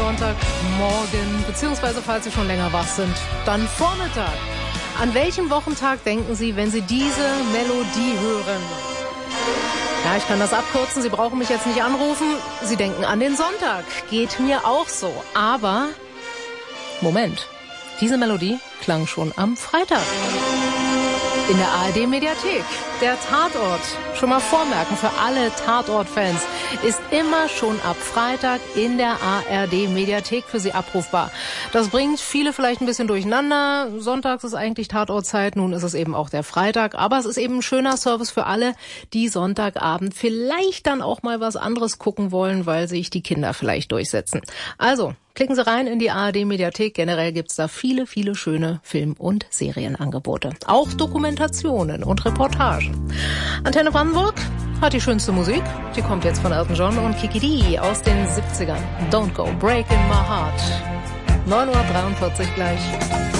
Sonntagmorgen, beziehungsweise falls Sie schon länger wach sind, dann Vormittag. An welchen Wochentag denken Sie, wenn Sie diese Melodie hören? Ja, ich kann das abkürzen, Sie brauchen mich jetzt nicht anrufen. Sie denken an den Sonntag. Geht mir auch so. Aber, Moment, diese Melodie klang schon am Freitag. In der ARD-Mediathek. Der Tatort, schon mal vormerken für alle Tatort-Fans, ist immer schon ab Freitag in der ARD-Mediathek für Sie abrufbar. Das bringt viele vielleicht ein bisschen durcheinander. Sonntags ist eigentlich Tatortzeit, nun ist es eben auch der Freitag. Aber es ist eben ein schöner Service für alle, die Sonntagabend vielleicht dann auch mal was anderes gucken wollen, weil sich die Kinder vielleicht durchsetzen. Also, klicken Sie rein in die ARD-Mediathek. Generell gibt's da viele, viele schöne Film- und Serienangebote. Auch Dokumentationen und Reportagen. Antenne Brandenburg hat die schönste Musik. Die kommt jetzt von Elton John und Kiki Dee aus den 70ern. Don't go breaking my heart. 9:43 Uhr gleich.